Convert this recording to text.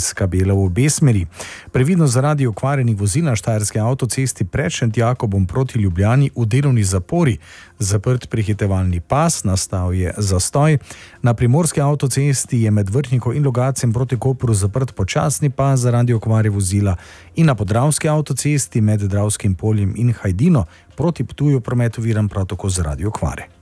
Savinjska-Bela v obe smeri. Previdno zaradi okvarjenih vozil na štajerski avtocesti pred Šentjakobom proti Ljubljani v delovni zapori. Zaprt prehitevalni pas, nastal je zastoj. Na primorski avtocesti je med Vrhniko in Logacem proti Kopru zaprt počasni pas zaradi okvare vozila in na podravski avtocesti med Dravskim poljem in Hajdino proti Ptuju promet oviran prav tako zaradi okvare.